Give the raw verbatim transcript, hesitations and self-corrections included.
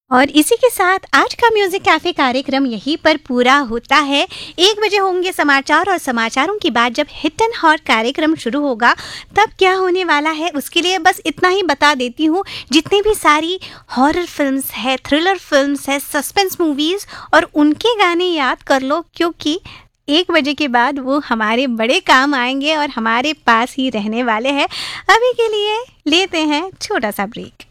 और इसी के साथ आज का म्यूजिक कैफे कार्यक्रम यहीं पर पूरा होता है। एक बजे होंगे समाचार और समाचारों के बाद जब हिट एंड हॉट कार्यक्रम शुरू होगा तब क्या होने वाला है उसके लिए बस इतना ही बता देती हूँ। जितनी भी सारी हॉरर फिल्म्स है, थ्रिलर फिल्म्स है, सस्पेंस मूवीज और उनके गाने याद कर लो, क्योंकि एक बजे के बाद वो हमारे बड़े काम आएंगे और हमारे पास ही रहने वाले हैं। अभी के लिए लेते हैं छोटा सा ब्रेक।